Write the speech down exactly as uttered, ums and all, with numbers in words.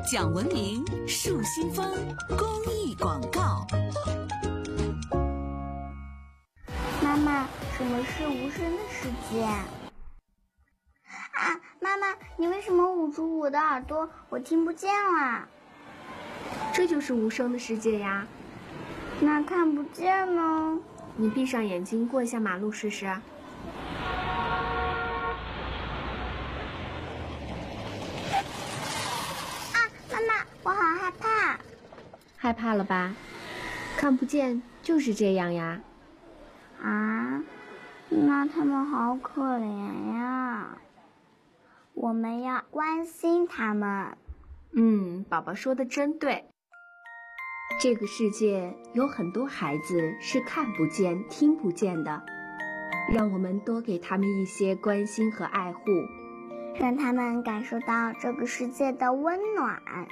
讲文明树新风公益广告。 妈妈，什么是无声的世界？啊，妈妈，你为什么捂住我的耳朵？我听不见了。 这就是无声的世界呀。 那看不见呢？ 你闭上眼睛过一下马路试试。啊， 妈妈，我好害怕。 害怕了吧？看不见就是这样呀。 啊，那他们好可怜呀，我们要关心他们。 嗯，宝宝说的真对。这个世界有很多孩子是看不见、听不见的，让我们多给他们一些关心和爱护， 让他们感受到这个世界的温暖。